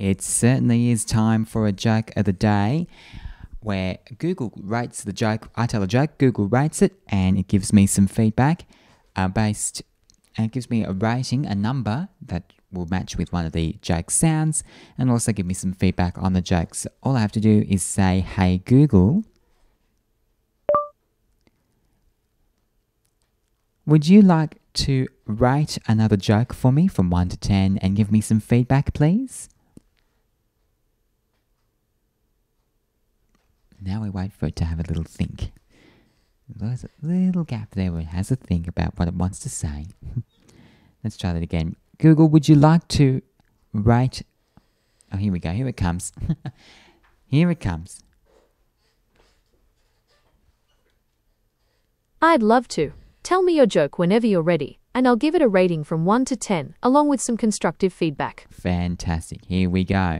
It certainly is time for a joke of the day where Google rates the joke. I tell a joke, Google rates it, and it gives me some feedback and it gives me a rating, a number that will match with one of the joke sounds, and also give me some feedback on the jokes. All I have to do is say, "Hey Google, would you like to rate another joke for me from 1 to 10 and give me some feedback, please?" Now we wait for it to have a little think. There's a little gap there where it has a think about what it wants to say. Let's try that again. Google, would you like to rate... Oh, here we go. Here it comes. Here it comes. I'd love to. Tell me your joke whenever you're ready, and I'll give it a rating from 1 to 10, along with some constructive feedback. Fantastic. Here we go.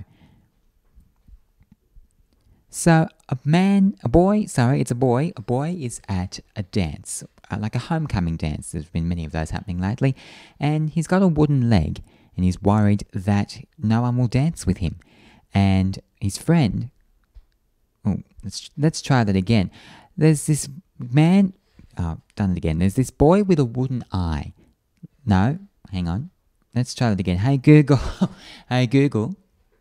So a boy is at a dance, like a homecoming dance. There's been many of those happening lately. And he's got a wooden leg, and he's worried that no one will dance with him. And his friend... Oh, let's try that again. There's this man... Oh, done it again. There's this boy with a wooden eye. No, hang on. Let's try that again. Hey Google. Hey Google.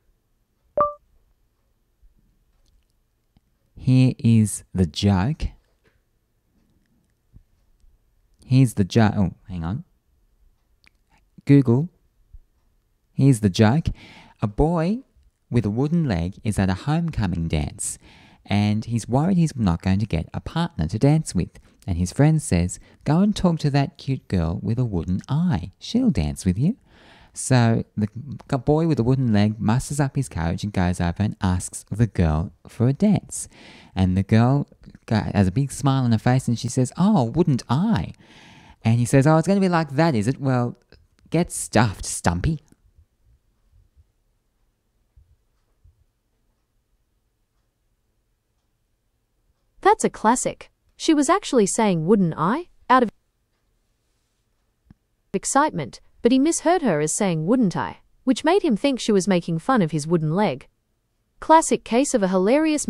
Here is the joke. Here's the joke. Oh, hang on. Google. Here's the joke. A boy with a wooden leg is at a homecoming dance, and he's worried he's not going to get a partner to dance with. And his friend says, "Go and talk to that cute girl with a wooden eye. She'll dance with you." So the boy with the wooden leg musters up his courage and goes over and asks the girl for a dance. And the girl has a big smile on her face and she says, "Oh, wouldn't I?" And he says, "Oh, it's going to be like that, is it? Well, get stuffed, Stumpy." That's a classic. She was actually saying "wouldn't I?" out of excitement, but he misheard her as saying "wouldn't I?", which made him think she was making fun of his wooden leg. Classic case of a hilarious